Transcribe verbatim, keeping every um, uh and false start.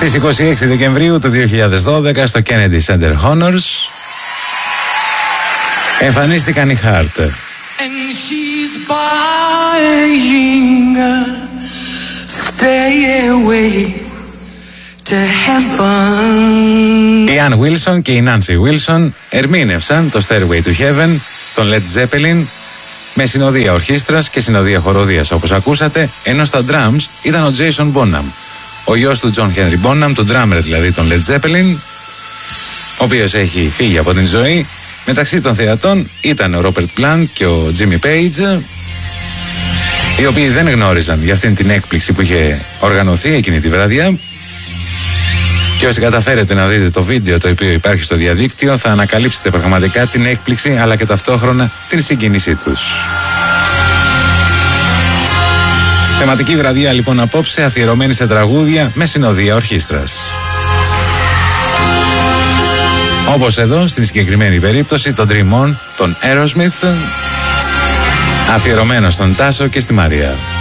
Στις είκοσι έξι Δεκεμβρίου του δύο χιλιάδες δώδεκα στο Kennedy Center Honors εμφανίστηκαν οι Heart. Η Ann Wilson και η Nancy Wilson ερμήνευσαν το Stairway to Heaven των Led Zeppelin με συνοδεία ορχήστρας και συνοδεία χοροδίας, όπως ακούσατε, ενώ στα drums ήταν ο Jason Bonham, ο γιος του John Henry Bonham, τον drummer δηλαδή των Led Zeppelin, ο οποίος έχει φύγει από την ζωή. Μεταξύ των θεατών ήταν ο Robert Plant και ο Jimmy Page, οι οποίοι δεν γνώριζαν για αυτήν την έκπληξη που είχε οργανωθεί εκείνη τη βραδιά. Και όσοι καταφέρετε να δείτε το βίντεο το οποίο υπάρχει στο διαδίκτυο, θα ανακαλύψετε πραγματικά την έκπληξη αλλά και ταυτόχρονα την συγκίνησή τους. Θεματική βραδιά λοιπόν απόψε, αφιερωμένη σε τραγούδια με συνοδεία ορχήστρας. Όπως εδώ στην συγκεκριμένη περίπτωση το Dream On των Aerosmith, αφιερωμένο στον Τάσο και στη Μαρία.